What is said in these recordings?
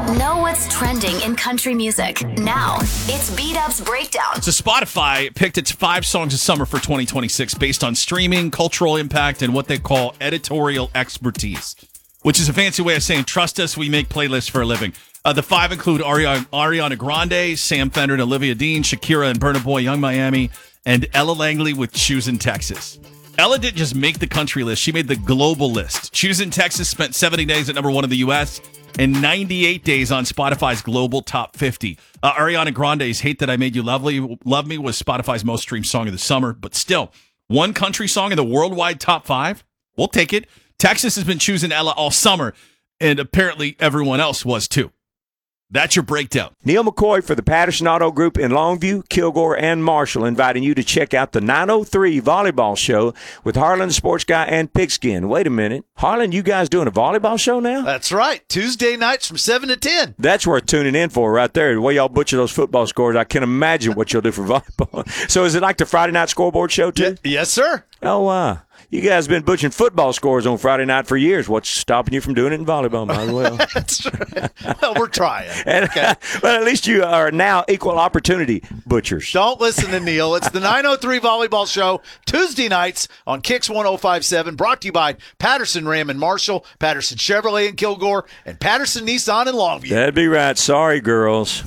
Know what's trending in country music. Now, it's B-Dub's Breakdown. So Spotify picked its 5 songs of summer for 2026 based on streaming, cultural impact, and what they call editorial expertise, which is a fancy way of saying, trust us, we make playlists for a living. The 5 include Ariana Grande, Sam Fender and Olivia Dean, Shakira and Burna Boy, Young Miami, and Ella Langley with Choose in Texas. Ella didn't just make the country list, she made the global list. Choose in Texas spent 70 days at number 1 in the U.S., and 98 days on Spotify's global top 50. Ariana Grande's Hate That I Made You Love Me was Spotify's most streamed song of the summer, but still, one country song in the worldwide top 5? We'll take it. Texas has been choosing Ella all summer, and apparently everyone else was too. That's your breakdown. Neil McCoy for the Patterson Auto Group in Longview, Kilgore, and Marshall, inviting you to check out the 903 Volleyball Show with Harlan, Sports Guy, and Pigskin. Wait a minute. Harlan, you guys doing a volleyball show now? That's right. Tuesday nights from 7 to 10. That's worth tuning in for right there. The way y'all butcher those football scores, I can imagine what you'll do for volleyball. So is it like the Friday night scoreboard show, too? Yes, sir. Oh, wow. You guys have been butchering football scores on Friday night for years. What's stopping you from doing it in volleyball, might as well? That's right. Well, we're trying. Okay. But at least you are now equal opportunity butchers. Don't listen to Neil. It's the 903 Volleyball Show, Tuesday nights on Kicks 105.7, brought to you by Patterson Ram in Marshall, Patterson Chevrolet in Kilgore, and Patterson Nissan in Longview. That'd be right. Sorry, girls.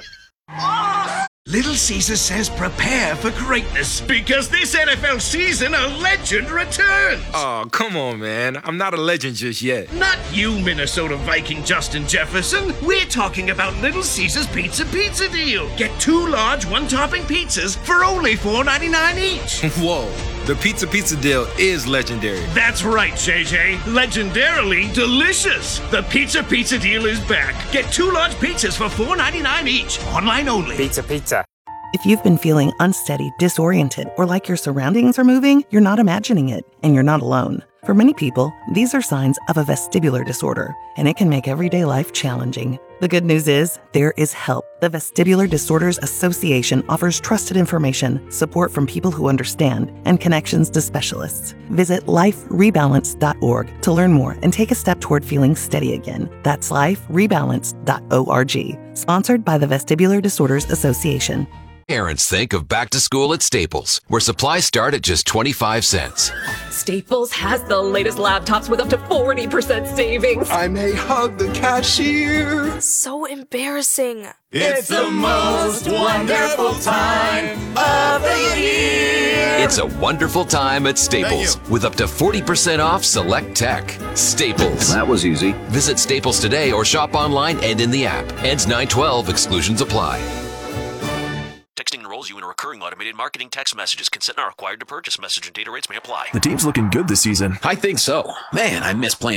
Little Caesar says prepare for greatness because this NFL season a legend returns. Oh, come on, man. I'm not a legend just yet. Not you, Minnesota Viking Justin Jefferson. We're talking about Little Caesar's Pizza deal. Get 2 large one-topping pizzas for only $4.99 each. Whoa, the pizza deal is legendary. That's right, JJ. Legendarily delicious. The pizza deal is back. Get 2 large pizzas for $4.99 each. Online only. Pizza. If you've been feeling unsteady, disoriented, or like your surroundings are moving, you're not imagining it, and you're not alone. For many people, these are signs of a vestibular disorder, and it can make everyday life challenging. The good news is, there is help. The Vestibular Disorders Association offers trusted information, support from people who understand, and connections to specialists. Visit liferebalance.org to learn more and take a step toward feeling steady again. That's liferebalance.org. Sponsored by the Vestibular Disorders Association. Parents think of back to school at Staples, where supplies start at just 25 cents. Staples has the latest laptops with up to 40% savings. I may hug the cashier. So embarrassing. It's the most wonderful time of the year. It's a wonderful time at Staples with up to 40% off select tech. Staples. That was easy. Visit Staples today or shop online and in the app. Ends 9/12. Exclusions apply. Texting enrolls you in a recurring automated marketing text messages. Consent not required to purchase. Message and data rates may apply. The team's looking good this season. I think so. Man, I miss playing